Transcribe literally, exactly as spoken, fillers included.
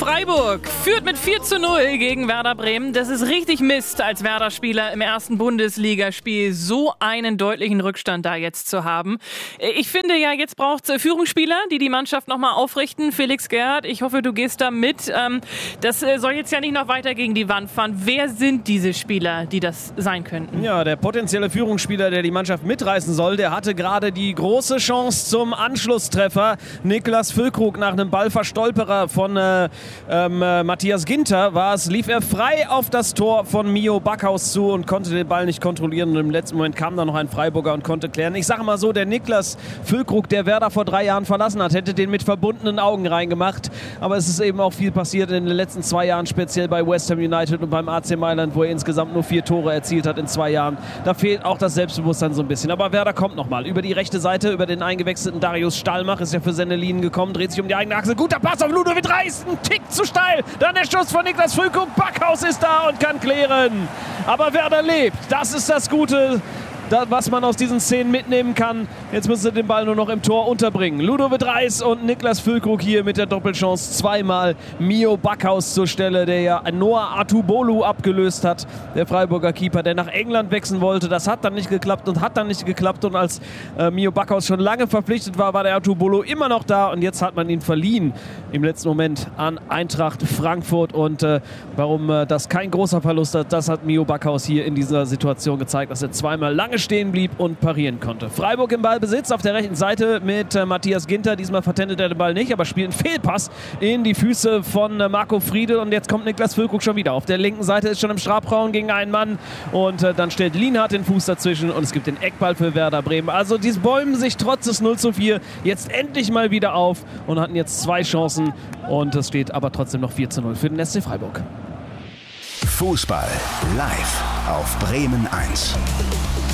Freiburg führt mit vier zu null gegen Werder Bremen. Das ist richtig Mist, als Werder-Spieler im ersten Bundesligaspiel so einen deutlichen Rückstand da jetzt zu haben. Ich finde ja, jetzt braucht es Führungsspieler, die die Mannschaft nochmal aufrichten. Felix Gerhardt, ich hoffe, du gehst da mit. Das soll jetzt ja nicht noch weiter gegen die Wand fahren. Wer sind diese Spieler, die das sein könnten? Ja, der potenzielle Führungsspieler, der die Mannschaft mitreißen soll, der hatte gerade die große Chance zum Anschlusstreffer. Niklas Füllkrug nach einem Ballverstolperer von äh, ähm, äh, Matthias Ginter war es, lief er frei auf das Tor von Mio Backhaus zu und konnte den Ball nicht kontrollieren. Und im letzten Moment kam da noch ein Freiburger und konnte klären. Ich sage mal so, der Niklas Füllkrug, der Werder vor drei Jahren verlassen hat, hätte den mit verbundenen Augen reingemacht. Aber es ist eben auch viel passiert in den letzten zwei Jahren, speziell bei West Ham United und beim A C Mailand, wo er insgesamt nur vier Tore erzielt hat in zwei Jahren. Da fehlt auch das Selbstbewusstsein so ein bisschen. Aber Werder kommt nochmal. Über die rechte Seite, über den eingewechselten Darius Stallmach, ist ja für Sennelin gekommen, dreht sich um die eigene Achse. Guter Pass auf Ludovic Reis, ein Tick zu steil. Dann der Schuss von Niklas Füllkrug. Backhaus ist da und kann klären. Aber Werder lebt. Das ist das Gute, was man aus diesen Szenen mitnehmen kann. Jetzt müssen sie den Ball nur noch im Tor unterbringen. Ludovic Reis und Niklas Füllkrug hier mit der Doppelchance. Zweimal Mio Backhaus zur Stelle, der ja Noah Atubolu abgelöst hat. Der Freiburger Keeper, der nach England wechseln wollte. Das hat dann nicht geklappt und hat dann nicht geklappt. Und als äh, Mio Backhaus schon lange verpflichtet war, war der Atubolu immer noch da. Und jetzt hat man ihn verliehen im letzten Moment an Eintracht Frankfurt. Und äh, warum äh, das kein großer Verlust hat, das hat Mio Backhaus hier in dieser Situation gezeigt, dass er zweimal lange stehen blieb und parieren konnte. Freiburg im Ballbesitz auf der rechten Seite mit äh, Matthias Ginter. Diesmal vertändelt er den Ball nicht, aber spielt einen Fehlpass in die Füße von äh, Marco Friedl. Und jetzt kommt Niklas Füllkrug schon wieder. Auf der linken Seite ist schon im Strafraum gegen einen Mann. Und äh, dann stellt Lienhardt den Fuß dazwischen und es gibt den Eckball für Werder Bremen. Also die bäumen sich trotz des null zu vier jetzt endlich mal wieder auf und hatten jetzt zwei Chancen. Und es steht aber trotzdem noch vier zu null für den S C Freiburg. Fußball live auf Bremen eins.